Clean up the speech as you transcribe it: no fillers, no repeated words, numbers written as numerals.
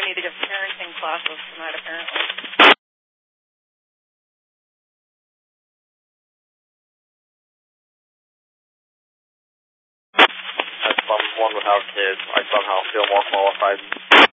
need to give parenting classes tonight, apparently. As one without kids, I somehow feel more qualified.